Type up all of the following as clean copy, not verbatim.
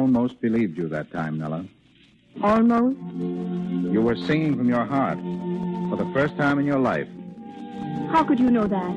almost believed you that time, Nella. Almost? You were singing from your heart for the first time in your life. How could you know that?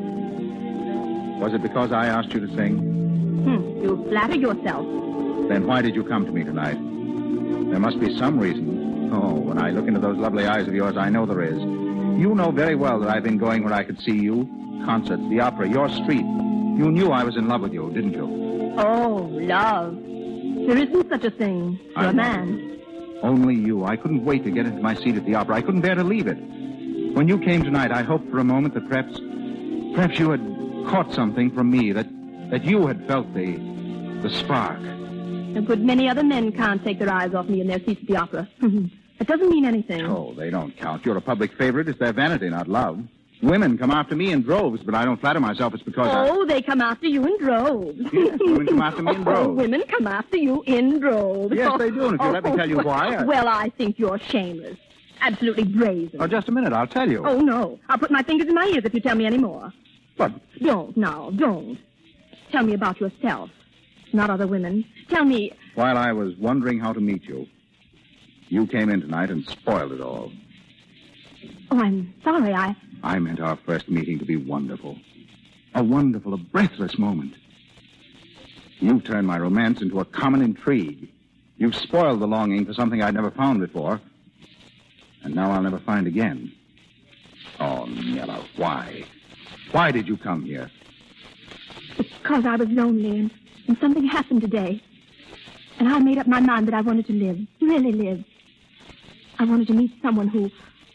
Was it because I asked you to sing? You flatter yourself. Then why did you come to me tonight? There must be some reason. Oh, when I look into those lovely eyes of yours, I know there is. You know very well that I've been going where I could see you. Concerts, the opera, your street. You knew I was in love with you, didn't you? Oh, love. There isn't such a thing. You're a man. Only you. I couldn't wait to get into my seat at the opera. I couldn't bear to leave it. When you came tonight, I hoped for a moment that perhaps you had caught something from me, that you had felt the spark. A good many other men can't take their eyes off me in their seats at the opera. It doesn't mean anything. Oh, they don't count. You're a public favorite. It's their vanity, not love. Women come after me in droves, but I don't flatter myself it's because they come after you in droves. Yes, women come after me in droves. Women come after you in droves. Yes, they do, and if you let me tell you why... Well, I think you're shameless. Absolutely brazen. Oh, just a minute, I'll tell you. Oh, no. I'll put my fingers in my ears if you tell me any more. But... Don't now, don't. Tell me about yourself, not other women. Tell me... While I was wondering how to meet you, you came in tonight and spoiled it all. Oh, I'm sorry, I meant our first meeting to be wonderful. A breathless moment. You've turned my romance into a common intrigue. You've spoiled the longing for something I'd never found before. And now I'll never find again. Oh, Nella, why? Why did you come here? Because I was lonely and something happened today. And I made up my mind that I wanted to live, really live. I wanted to meet someone who...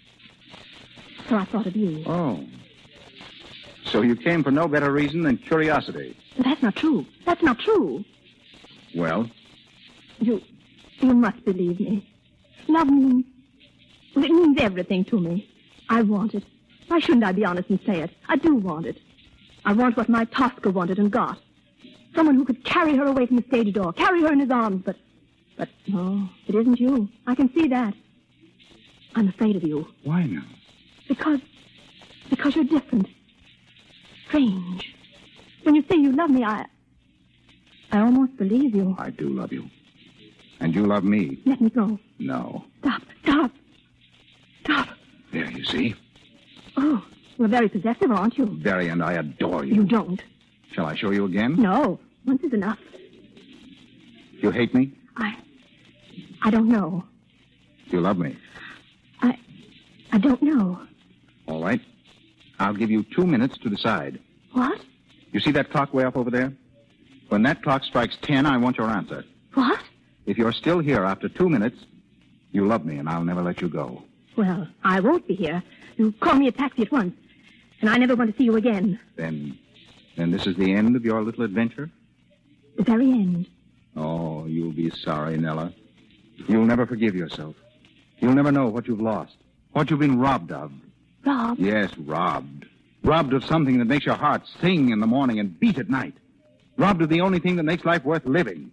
So I thought of you. Oh. So you came for no better reason than curiosity. But that's not true. That's not true. Well? You must believe me. Love means... Well, it means everything to me. I want it. Why shouldn't I be honest and say it? I do want it. I want what my Tosca wanted and got. Someone who could carry her away from the stage door, carry her in his arms, but no, it isn't you. I can see that. I'm afraid of you. Why now? Because you're different. Strange. When you say you love me, I almost believe you. I do love you. And you love me. Let me go. No. Stop. There, you see? Oh, you're very possessive, aren't you? Very, and I adore you. You don't. Shall I show you again? No. Once is enough. You hate me? I don't know. You love me? I don't know. All right. I'll give you 2 minutes to decide. What? You see that clock way up over there? When that clock strikes 10, I want your answer. What? If you're still here after 2 minutes, you love me, and I'll never let you go. Well, I won't be here. You call me a taxi at once, and I never want to see you again. Then this is the end of your little adventure? The very end. Oh, you'll be sorry, Nella. You'll never forgive yourself. You'll never know what you've lost, what you've been robbed of. Robbed? Yes, robbed. Robbed of something that makes your heart sing in the morning and beat at night. Robbed of the only thing that makes life worth living.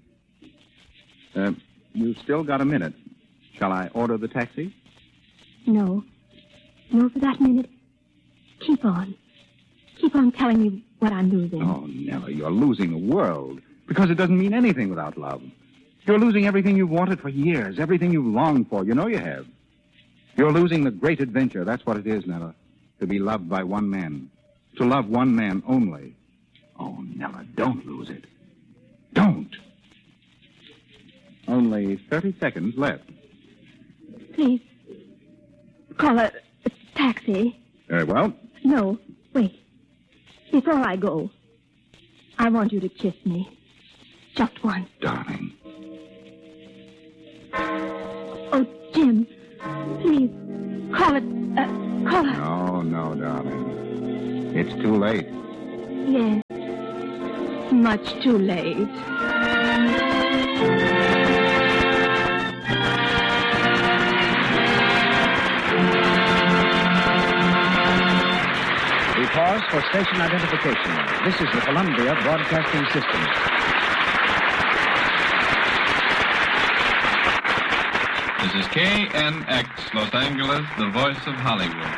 You've still got a minute. Shall I order the taxi? No. No, for that minute. Keep on. Keep on telling me what I'm losing. Oh, Nella, you're losing the world. Because it doesn't mean anything without love. You're losing everything you've wanted for years, everything you've longed for. You know you have. You're losing the great adventure. That's what it is, Nella. To be loved by one man. To love one man only. Oh, Nella, don't lose it. Don't. Only 30 seconds left. Please. Call a taxi. Very well. No, wait. Before I go, I want you to kiss me. Just once. Darling. Oh, Jim. Please. Call it. No, darling. It's too late. Yes. Much too late. We pause for station identification. This is the Columbia Broadcasting System. This is KNX, Los Angeles, the voice of Hollywood.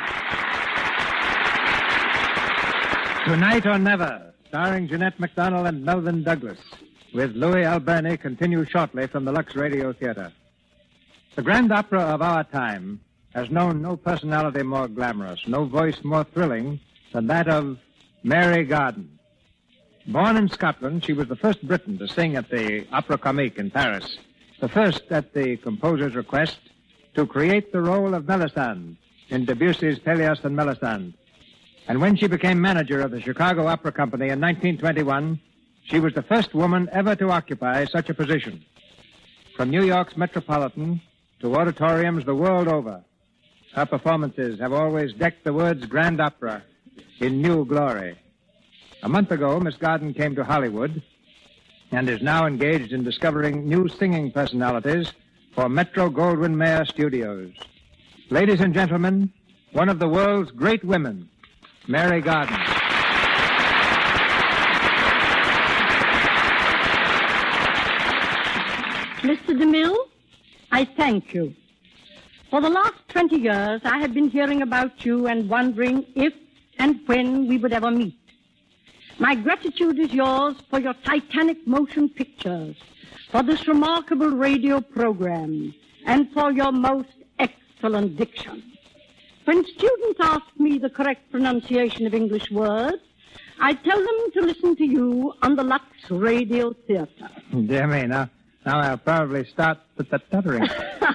Tonight or Never, starring Jeanette MacDonald and Melvyn Douglas. with Louis Alberni continues shortly from the Lux Radio Theater. The Grand Opera of our time has known no personality more glamorous, no voice more thrilling than that of Mary Garden. Born in Scotland, she was the first Briton to sing at the Opera Comique in Paris, the first, at the composer's request, to create the role of Melisande in Debussy's Pelléas and Melisande. And when she became manager of the Chicago Opera Company in 1921, she was the first woman ever to occupy such a position. From New York's Metropolitan to auditoriums the world over, her performances have always decked the words Grand Opera in new glory. A month ago, Miss Garden came to Hollywood and is now engaged in discovering new singing personalities for Metro-Goldwyn-Mayer Studios. Ladies and gentlemen, one of the world's great women, Mary Garden. Mr. DeMille, I thank you. For the last 20 years, I have been hearing about you and wondering if and when we would ever meet. My gratitude is yours for your Titanic motion pictures, for this remarkable radio program, and for your most excellent diction. When students ask me the correct pronunciation of English words, I tell them to listen to you on the Lux Radio Theater. Dear me, now I'll probably start with the stuttering.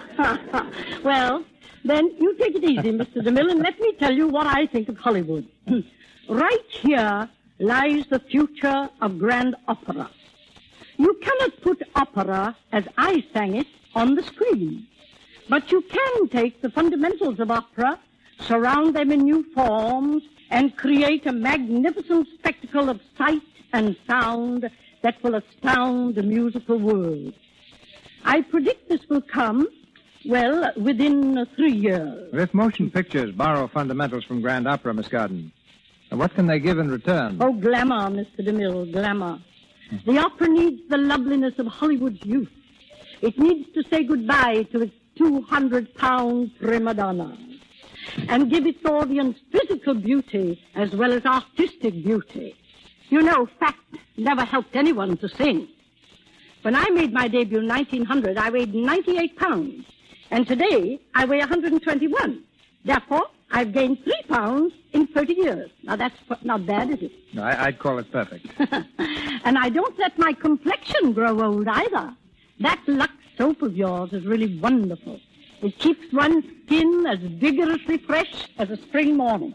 Well, then you take it easy, Mr. DeMille, and let me tell you what I think of Hollywood. Right here lies the future of grand opera. You cannot put opera, as I sang it, on the screen. But you can take the fundamentals of opera, surround them in new forms, and create a magnificent spectacle of sight and sound that will astound the musical world. I predict this will come, well, within 3 years. If motion pictures borrow fundamentals from grand opera, Miss Garden, what can they give in return? Oh, glamour, Mr. DeMille, glamour. The opera needs the loveliness of Hollywood's youth. It needs to say goodbye to its 200-pound prima donna and give its audience physical beauty as well as artistic beauty. You know, fact never helped anyone to sing. When I made my debut in 1900, I weighed 98 pounds. And today, I weigh 121. Therefore, I've gained 3 pounds in 30 years. Now, that's not bad, is it? No, I'd call it perfect. And I don't let my complexion grow old either. That Lux soap of yours is really wonderful. It keeps one's skin as vigorously fresh as a spring morning.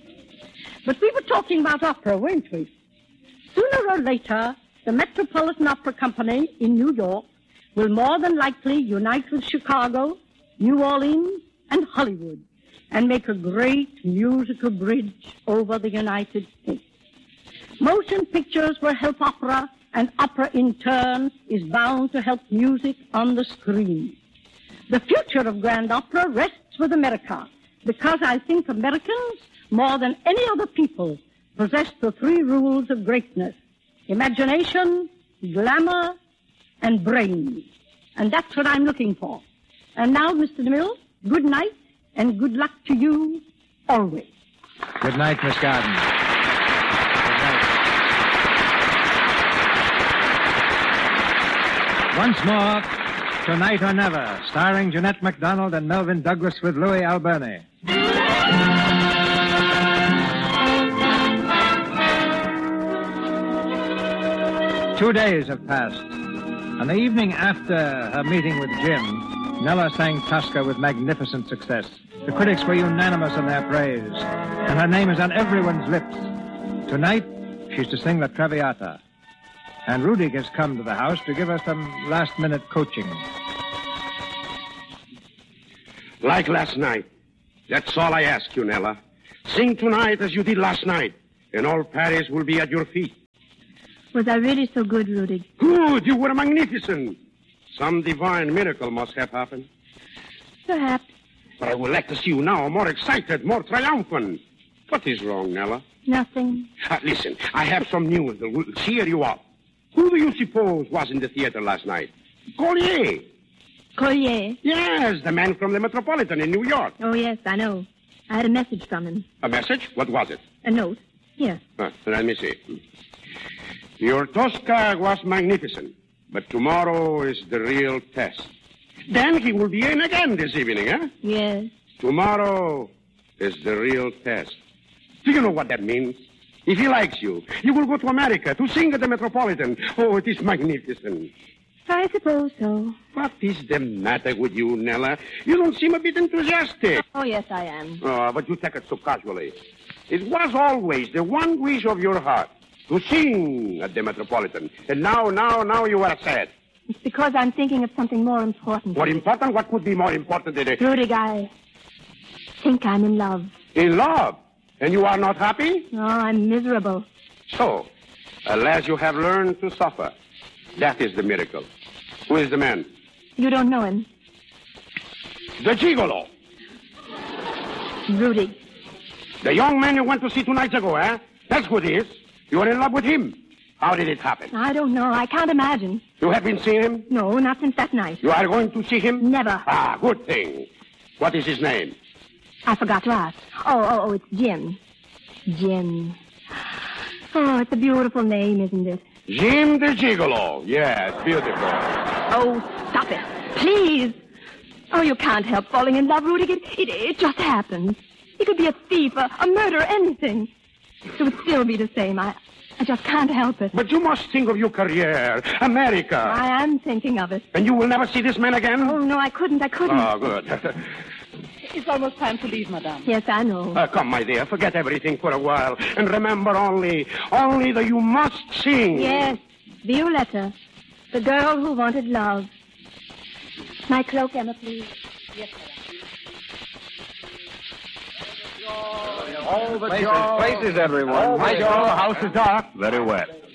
But we were talking about opera, weren't we? Sooner or later, the Metropolitan Opera Company in New York will more than likely unite with Chicago, New Orleans, and Hollywood and make a great musical bridge over the United States. Motion pictures will help opera, and opera in turn is bound to help music on the screen. The future of grand opera rests with America because I think Americans, more than any other people, possess the 3 rules of greatness: imagination, glamour, and brains. And that's what I'm looking for. And now, Mr. DeMille, good night and good luck to you always. Good night, Miss Garden. Good night. Once more, Tonight or Never, starring Jeanette MacDonald and Melvyn Douglas with Louis Alberni. 2 days have passed. On the evening after her meeting with Jim, Nella sang Tosca with magnificent success. The critics were unanimous in their praise, and her name is on everyone's lips. Tonight, she's to sing La Traviata. And Rudig has come to the house to give us some last-minute coaching. Like last night. That's all I ask you, Nella. Sing tonight as you did last night, and all Paris will be at your feet. Was I really so good, Rudig? Good, you were magnificent. Some divine miracle must have happened. Perhaps. But I would like to see you now more excited, more triumphant. What is wrong, Nella? Nothing. Listen, I have some news that will cheer you up. Who do you suppose was in the theater last night? Collier. Collier? Yes, the man from the Metropolitan in New York. Oh, yes, I know. I had a message from him. A message? What was it? A note. Here. Let me see. Your Tosca was magnificent, but tomorrow is the real test. Then he will be in again this evening, eh? Yes. Tomorrow is the real test. Do you know what that means? If he likes you, you will go to America to sing at the Metropolitan. Oh, it is magnificent. I suppose so. What is the matter with you, Nella? You don't seem a bit enthusiastic. Oh, yes, I am. Oh, but you take it so casually. It was always the one wish of your heart to sing at the Metropolitan. And now you are sad. It's because I'm thinking of something more important. More important? What could be more important than it? Rudy, I think I'm in love. In love? And you are not happy? Oh, I'm miserable. So, alas, you have learned to suffer. That is the miracle. Who is the man? You don't know him. The gigolo. Rudy. The young man you went to see 2 nights ago, eh? That's who it is. You are in love with him. How did it happen? I don't know. I can't imagine. You have been seeing him? No, not since that night. You are going to see him? Never. Ah, good thing. What is his name? I forgot to ask. Oh, it's Jim. Jim. Oh, it's a beautiful name, isn't it? Jim the Gigolo. Yes, beautiful. Oh, stop it. Please. Oh, you can't help falling in love, Rudy. It just happens. He could be a thief, a murderer, anything. It would still be the same. I just can't help it. But you must think of your career. America. I am thinking of it. And you will never see this man again? Oh, no, I couldn't. Oh, good. It's almost time to leave, madame. Yes, I know. Come, my dear, forget everything for a while. And remember only that you must sing. Yes, Violetta, the girl who wanted love. My cloak, Emma, please. Yes, madame. Places, everyone. Right, The house is dark. Very wet.